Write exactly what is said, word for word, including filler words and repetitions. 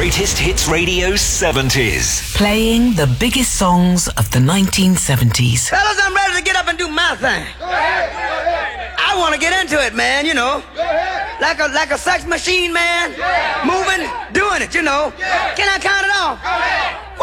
Greatest Hits Radio seventies. Playing the biggest songs of the nineteen seventies. Fellas, I'm ready to get up and do my thing. Go ahead, go ahead. I want to get into it, man, you know. Go ahead. Like a like a sex machine, man. Yeah. Moving, doing it, you know. Yeah. Can I count it off? Go ahead.